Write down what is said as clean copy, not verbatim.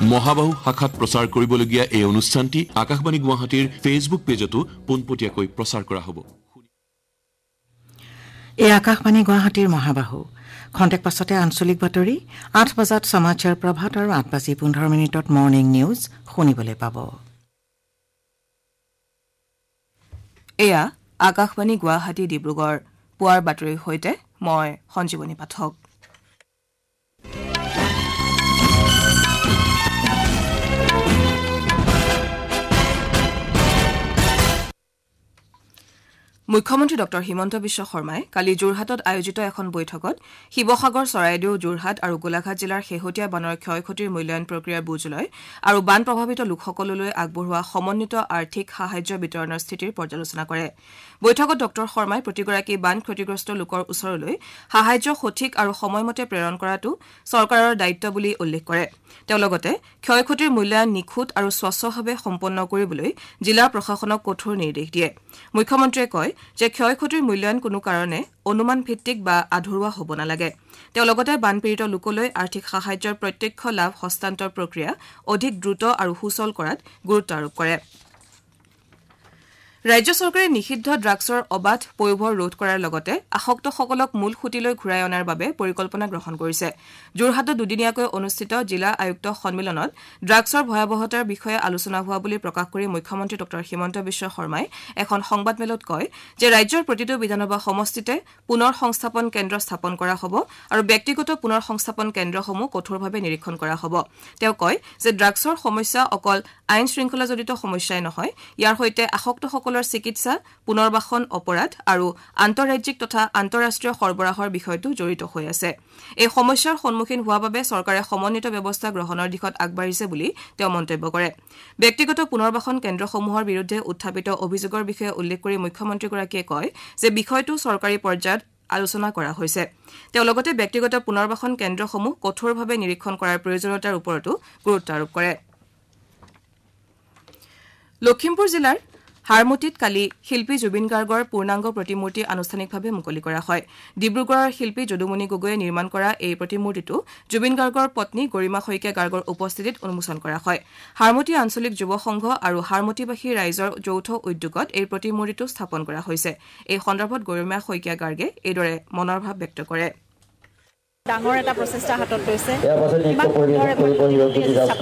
মহাবাহু শাখাত প্ৰচাৰ কৰিবলগীয়া এই অনুষ্ঠানটি আকাশবাণী গুৱাহাটীৰ ফেচবুক পেজতো পোনপটীয়াকৈ প্ৰচাৰ কৰা হ'ব। এই আকাশবাণী গুৱাহাটীৰ মহাবাহু খন্তেক পাছতে আঞ্চলিক বাতৰি ৮ বজাত সমাচাৰ প্ৰভাত আৰু ৮:১৫ মৰ্নিং নিউজ শুনিবলৈ পাব। এয়া আকাশবাণী গুৱাহাটী ডিব্ৰুগড় পুৱাৰ বাতৰিৰ সৈতে মই সঞ্জীৱনী পাঠক। মুখ্যমন্ত্ৰী ডঃ হিমন্ত বিশ্ব শৰ্মাই কালি যোৰহাটত আয়োজিত এখন বৈঠকত শিৱসাগৰ, চৰাইদেউ, যোৰহাট আৰু গোলাঘাট জিলাৰ শেহতীয়া বানৰ ক্ষয় ক্ষতিৰ মূল্যায়ন প্ৰক্ৰিয়াৰ বুজ লয় আৰু বান প্ৰভাৱিত লোকসকললৈ আগবঢ়োৱা সমন্বিত আৰ্থিক সাহায্য বিতৰণৰ স্থিতিৰ পৰ্যালোচনা কৰে। বৈঠকত ডঃ শৰ্মাই প্ৰতিগৰাকী বান ক্ষতিগ্ৰস্ত লোকৰ ওচৰলৈ সাহায্য সঠিক আৰু সময়মতে প্ৰেৰণ কৰাটো চৰকাৰৰ দায়িত্ব বুলি উল্লেখ কৰে। তেওঁ লগতে ক্ষয় ক্ষতিৰ মূল্যায়ন নিখুঁত আৰু স্বচ্ছভাৱে সম্পন্ন কৰিবলৈ জিলা প্ৰশাসনক কঠোৰ নিৰ্দেশ দিয়ে। মুখ্যমন্ত্ৰীয়ে কয় যে ক্ষয় ক্ষতিৰ মূল্যায়ন কোনো কাৰণে অনুমান ভিত্তিক বা আধৰুৱা হ'ব নালাগে। তেওঁ লগতে বানপীড়িত লোকলৈ আৰ্থিক সাহায্যৰ প্ৰত্যক্ষ লাভ হস্তান্তৰ প্ৰক্ৰিয়া অধিক দ্ৰুত আৰু সুচল কৰাত গুৰুত্ব আৰোপ কৰে। ৰাজ্য চৰকাৰে নিষিদ্ধ ড্ৰাগছৰ অবাধ পয়োভৰ ৰোধ কৰাৰ লগতে আসক্তসকলক মূল সুঁতিলৈ ঘূৰাই অনাৰ বাবে পৰিকল্পনা গ্ৰহণ কৰিছে। যোৰহাটত দুদিনীয়াকৈ অনুষ্ঠিত জিলা আয়ুক্ত সন্মিলনত ড্ৰাগছৰ ভয়াৱহতাৰ বিষয়ে আলোচনা হোৱা বুলি প্ৰকাশ কৰি মুখ্যমন্ত্ৰী ডঃ হিমন্ত বিশ্ব শৰ্মাই এখন সংবাদমেলত কয় যে ৰাজ্যৰ প্ৰতিটো বিধানসভা সমষ্টিতে পুনৰ সংস্থাপন কেন্দ্ৰ স্থাপন কৰা হ'ব আৰু ব্যক্তিগত পুনৰ সংস্থাপন কেন্দ্ৰসমূহ কঠোৰভাৱে নিৰীক্ষণ কৰা হ'ব। তেওঁ কয় যে ড্ৰাগছৰ সমস্যা অকল আইন শৃংখলাজনিত সমস্যাই নহয়, ইয়াৰ সৈতে আসক্তসকলৰ চিকিৎসা, পুনৰ্বাসন, অপৰাধ আৰু আন্তঃৰাজ্যিক তথা আন্তঃৰাষ্ট্ৰীয় সৰবৰাহৰ বিষয়টো জড়িত হৈ আছে। এই সমস্যাৰ সন্মুখীন হোৱা বাবে চৰকাৰে সমন্বিত ব্যৱস্থা গ্ৰহণৰ দিশত আগবাঢ়িছে বুলি তেওঁ মন্তব্য কৰে। ব্যক্তিগত পুনৰ্বাসন কেন্দ্ৰসমূহৰ বিৰুদ্ধে উত্থাপিত অভিযোগৰ বিষয়ে উল্লেখ কৰি মুখ্যমন্ত্ৰীগৰাকীয়ে কয় যে বিষয়টো চৰকাৰী পৰ্যায়ত আলোচনা কৰা হৈছে। তেওঁ লগতে ব্যক্তিগত পুনৰ্বাসন কেন্দ্ৰসমূহ কঠোৰভাৱে নিৰীক্ষণ কৰাৰ প্ৰয়োজনীয়তাৰ ওপৰতো গুৰুত্ব আৰোপ কৰে। লখিমপুৰ জিলাৰ হাৰমতিত কালি শিল্পী জুবিন গাৰ্গৰ পূৰ্ণাংগ প্ৰতিমূৰ্তি আনুষ্ঠানিকভাৱে মুকলি কৰা হয়। ডিব্ৰুগড়ৰ শিল্পী যদুমণি গগৈয়ে নিৰ্মাণ কৰা এই প্ৰতিমূৰ্তিটো জুবিন গাৰ্গৰ পত্নী গৰিমা শইকীয়া গাৰ্গৰ উপস্থিতিত উন্মোচন কৰা হয়। হাৰমতি আঞ্চলিক যুৱ সংঘ আৰু হাৰমতিবাসী ৰাইজৰ যৌথ উদ্যোগত এই প্ৰতিমূৰ্তিটো স্থাপন কৰা হৈছে। এই সন্দৰ্ভত গৰিমা শইকীয়া গাৰ্গে এইদৰে মনৰ ভাৱ ব্যক্ত কৰে। ডাঙৰ এটা প্ৰচেষ্টা হাতত লৈছে।